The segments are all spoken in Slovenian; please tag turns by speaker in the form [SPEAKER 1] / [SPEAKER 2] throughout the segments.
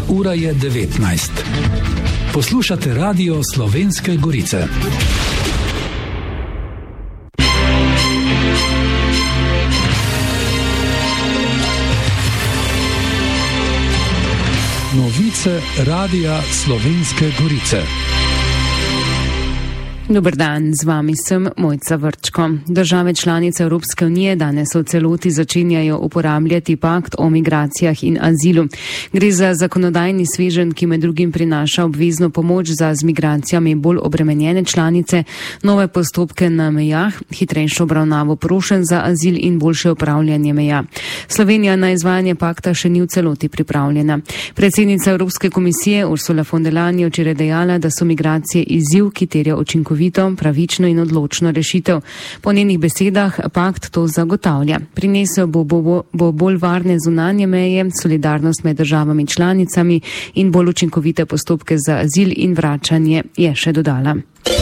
[SPEAKER 1] Ura je 19. Poslušate Radio Slovenske Gorice. Novice Radia Slovenske Gorice.
[SPEAKER 2] Dober dan, z vami sem Mojca Vrčko. Države članice Evropske unije danes v celoti začenjajo uporabljati pakt o migracijah in azilu. Gre za zakonodajni sveženj, ki med drugim prinaša obvezno pomoč za z migracijami bolj obremenjene članice, nove postopke na mejah, hitrejšo obravnavo prošenj za azil in boljše upravljanje meja. Slovenija na izvajanje pakta še ni v celoti pripravljena. Predsednica Evropske komisije Ursula von der Leyen je včeraj dejala, da so migracije izziv, ki terja učinkovito, pravično in odločno rešitev. Po njenih besedah pakt to zagotavlja. Prinesel bo bolj varne zunanje meje, solidarnost med državami članicami in bolj učinkovite postopke za azil in vračanje, je še dodala.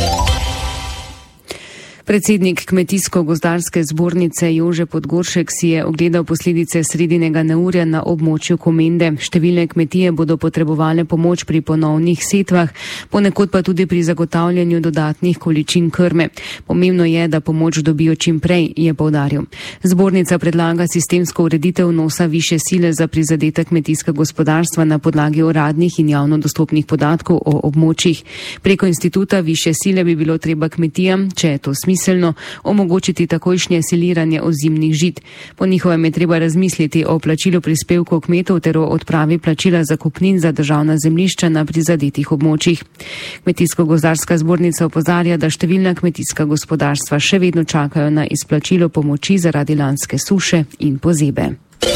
[SPEAKER 2] Predsednik Kmetijsko-gozdarske zbornice Jože Podgoršek si je ogledal posledice sredinega neurja na območju Komende. Številne kmetije bodo potrebovale pomoč pri ponovnih setvah, ponekod pa tudi pri zagotavljanju dodatnih količin krme. Pomembno je, da pomoč dobijo čim prej, je poudaril. Zbornica predlaga sistemsko ureditev vnosa višje sile za prizadeta kmetijska gospodarstva na podlagi uradnih in javno dostopnih podatkov o območjih. Preko instituta višje sile bi bilo treba kmetijam, če je to smiselno, omogočiti takojšnje siliranje ozimnih žit. Po njihovem je treba razmisliti o plačilu prispevkov kmetov ter o odpravi plačila zakupnin za državna zemljišča na prizadetih območjih. Kmetijsko-gozdarska zbornica opozarja, da številna kmetijska gospodarstva še vedno čakajo na izplačilo pomoči zaradi lanske suše in pozebe.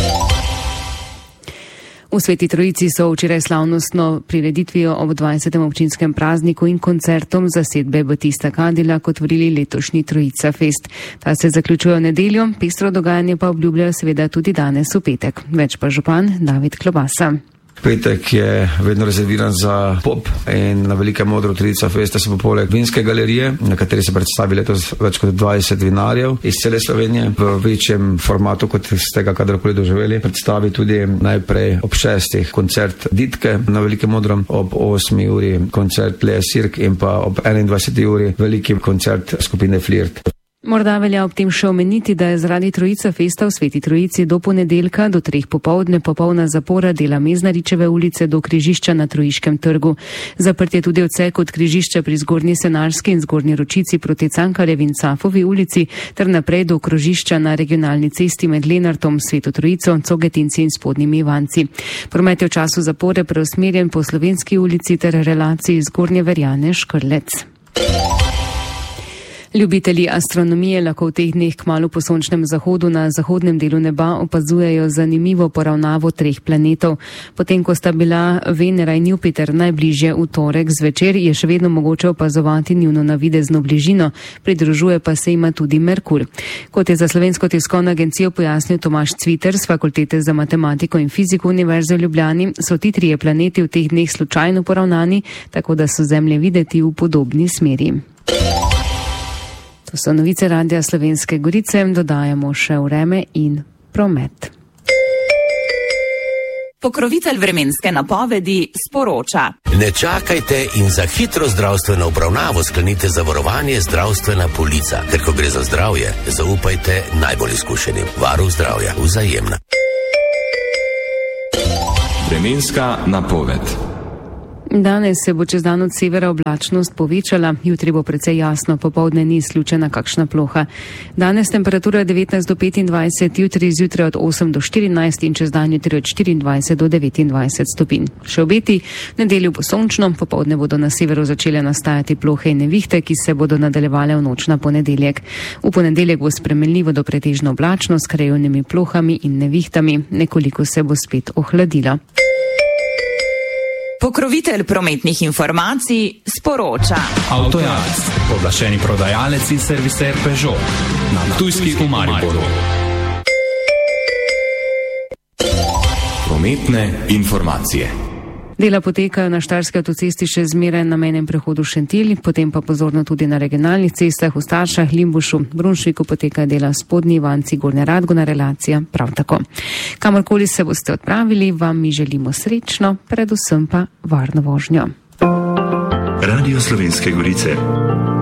[SPEAKER 2] V Sveti Trojici so včeraj slavnostno prireditvijo ob 20. občinskem prazniku in koncertom zasedbe Batista Cadillac otvorili letošnji Trojica Fest. Ta se zaključuje v nedeljo, pestro dogajanje pa obljubljajo seveda tudi danes v petek. Več pa župan David Klobasa.
[SPEAKER 3] Petek je vedno rezerviran za pop in na velikem odru Trojica Festa se bo poleg vinske galerije, na kateri se predstavi letos več kot 20 vinarjev iz cele Slovenije v večjem formatu, kot ste ga kadarkoli doživeli. Predstavi tudi najprej ob 6. koncert Ditke na velikem odru, ob 8. uri koncert Lea Sirk in pa ob 21. uri veliki koncert skupine Flirt.
[SPEAKER 2] Morda velja ob tem še omeniti, da je zaradi Trojica Festa v Sveti Trojici do ponedeljka do 3 popoldne popolna zapora dela Meznaričeve ulice do križišča na Trojiškem trgu. Zaprt je tudi odsek od križišča pri Zgornji Senarski in Zgornji Ročici proti Cankarjevi in Cafovi ulici ter naprej do krožišča na regionalni cesti med Lenartom, Sveto Trojico, Cogetinci in Spodnjimi Ivanci. Promet je v času zapore preusmerjen po Slovenski ulici ter relaciji Zgornje Verjane Škrlec. Ljubitelji astronomije lahko v teh dneh kmalu po sončnem zahodu na zahodnem delu neba opazujejo zanimivo poravnavo 3 planetov. Potem, ko sta bila Venera in Jupiter najbližje v torek zvečer, je še vedno mogoče opazovati njuno navidezno bližino, pridružuje pa se ima tudi Merkur. Kot je za Slovensko tiskovno agencijo pojasnil Tomaž Cviter z Fakultete za matematiko in fiziko Univerze v Ljubljani, so ti 3 planeti v teh dneh slučajno poravnani, tako da so Zemlje videti v podobni smeri. To so novice Radia Slovenske Gorice, dodajamo še vreme in promet.
[SPEAKER 4] Pokrovitelj vremenske napovedi sporoča.
[SPEAKER 5] Ne čakajte in za hitro zdravstveno obravnavo sklenite zavarovanje zdravstvena polica. Ker ko gre za zdravje, zaupajte najbolj izkušenim. Varuh zdravja, Vzajemna.
[SPEAKER 6] Vremenska napoved.
[SPEAKER 2] Danes se bo čez dan od severa oblačnost povečala, jutri bo precej jasno, popoldne ni izključena kakšna ploha. Danes temperatura 19 do 25, jutri zjutraj od 8 do 14 in čez dan jutri od 24 do 29 stopinj. Še obeti, v nedeljo bo sončno, popoldne bodo na severu začele nastajati plohe in nevihte, ki se bodo nadaljevale v noč na ponedeljek. V ponedeljek bo spremenljivo do pretežno oblačno s krajevnimi plohami in nevihtami, nekoliko se bo spet ohladilo.
[SPEAKER 4] Pokrovitelj prometnih informacij sporoča.
[SPEAKER 7] Avtojalec, pooblaščeni prodajalec in serviser Peugeot na Ptujski v Mariboru.
[SPEAKER 6] Prometne informacije.
[SPEAKER 2] Dela potekajo na Štajerski avtocesti še zmeraj na mejnem prehodu Šentilj, potem pa pozorno tudi na regionalnih cestah v Staršah, Limbušu, Brunšviku potekajo dela Spodnji Ivanci, Gornja Radgona relacija prav tako. Kamorkoli se boste odpravili, vam mi želimo srečno, predvsem pa varno vožnjo.
[SPEAKER 8] Radio Slovenske Gorice.